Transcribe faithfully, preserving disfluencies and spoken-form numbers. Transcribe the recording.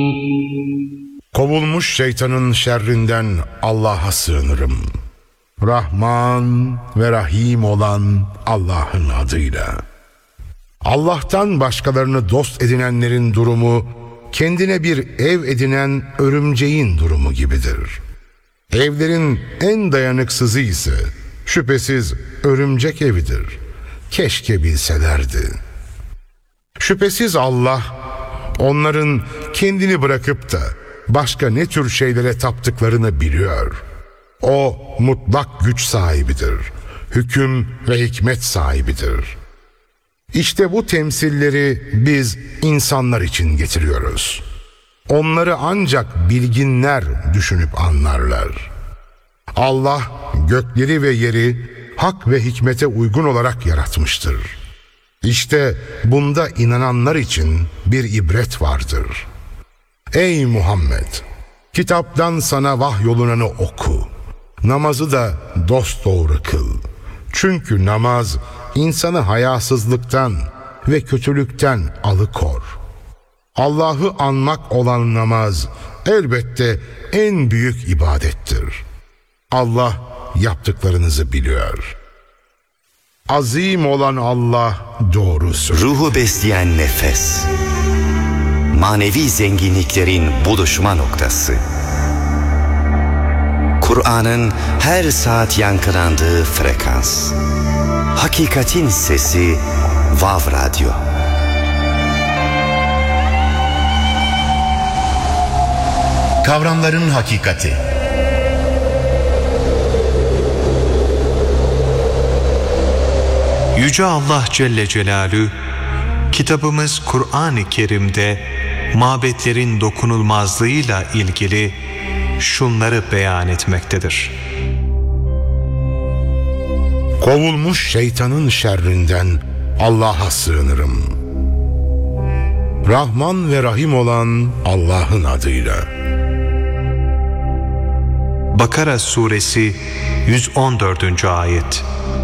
Kovulmuş şeytanın şerrinden Allah'a sığınırım. Rahman ve Rahim olan Allah'ın adıyla. Allah'tan başkalarını dost edinenlerin durumu, kendine bir ev edinen örümceğin durumu gibidir. Evlerin en dayanıksızı ise şüphesiz örümcek evidir. Keşke bilselerdi. Şüphesiz Allah, onların kendini bırakıp da başka ne tür şeylere taptıklarını biliyor. O mutlak güç sahibidir. Hüküm ve hikmet sahibidir. İşte bu temsilleri biz insanlar için getiriyoruz. Onları ancak bilginler düşünüp anlarlar. Allah gökleri ve yeri hak ve hikmete uygun olarak yaratmıştır. İşte bunda inananlar için bir ibret vardır. Ey Muhammed! Kitaptan sana vahyolunanı oku. Namazı da dosdoğru kıl. Çünkü namaz insanı hayasızlıktan ve kötülükten alıkor. Allah'ı anmak olan namaz elbette en büyük ibadettir. Allah yaptıklarınızı biliyor. Azim olan Allah doğru söylüyor. Ruhu besleyen nefes. Manevi zenginliklerin buluşma noktası. Kur'an'ın her saat yankılandığı frekans. Hakikatin sesi Vav Radyo. Kavramların hakikati. Yüce Allah Celle Celaluhu, kitabımız Kur'an-ı Kerim'de mabetlerin dokunulmazlığıyla ilgili şunları beyan etmektedir. Kovulmuş şeytanın şerrinden Allah'a sığınırım. Rahman ve Rahim olan Allah'ın adıyla. Bakara suresi yüz on dördüncü ayet.